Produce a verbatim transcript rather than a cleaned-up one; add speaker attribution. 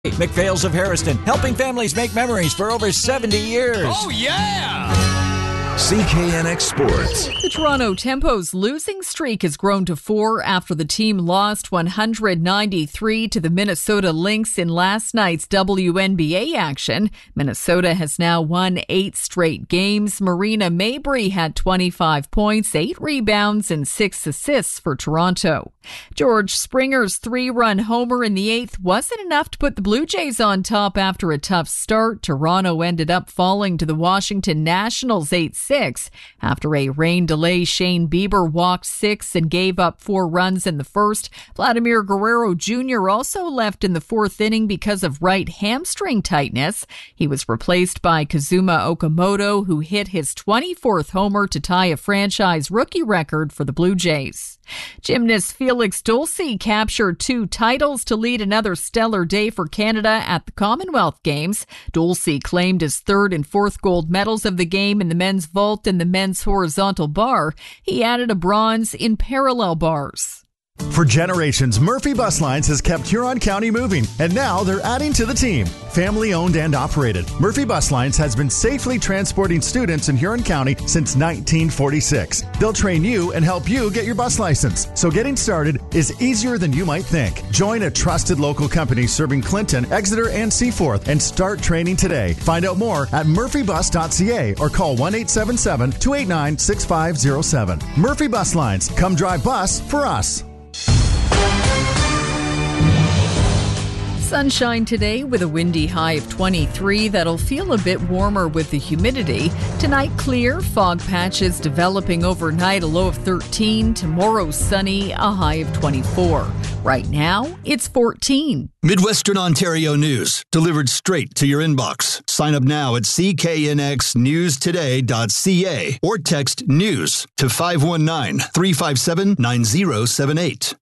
Speaker 1: McPhail's of Harrison, helping families make memories for over seventy years.
Speaker 2: Oh, yeah!
Speaker 3: C K N X Sports.
Speaker 4: The Toronto Tempo's losing streak has grown to four after the team lost one ninety-three to the Minnesota Lynx in last night's W N B A action. Minnesota has now won eight straight games. Marina Mabrey had twenty-five points, eight rebounds, and six assists for Toronto. George Springer's three-run homer in the eighth wasn't enough to put the Blue Jays on top after a tough start. Toronto ended up falling to the Washington Nationals eight six. After a rain delay, Shane Bieber walked six and gave up four runs in the first. Vladimir Guerrero Junior also left in the fourth inning because of right hamstring tightness. He was replaced by Kazuma Okamoto, who hit his twenty-fourth homer to tie a franchise rookie record for the Blue Jays. Gymnast Felix Dulce captured two titles to lead another stellar day for Canada at the Commonwealth Games. Dulce claimed his third and fourth gold medals of the game in the men's vault and the men's horizontal bar. He added a bronze in parallel bars.
Speaker 5: For generations, Murphy Bus Lines has kept Huron County moving, and now they're adding to the team. Family owned and operated, Murphy Bus Lines has been safely transporting students in Huron County since nineteen forty-six. They'll train you and help you get your bus license, so getting started is easier than you might think. Join a trusted local company serving Clinton, Exeter, and Seaforth and start training today. Find out more at murphy bus dot c a or call one eight seven seven, two eight nine, six five zero seven. Murphy Bus Lines. Come drive bus for us.
Speaker 4: Sunshine today with a windy high of twenty-three. That'll feel a bit warmer with the humidity. Tonight, clear, fog patches developing overnight, a low of thirteen. Tomorrow, sunny, a high of twenty-four. Right now, it's fourteen.
Speaker 2: Midwestern Ontario news, delivered straight to your inbox. Sign up now at c k n x news today dot c a or text NEWS to five one nine, three five seven, nine zero seven eight.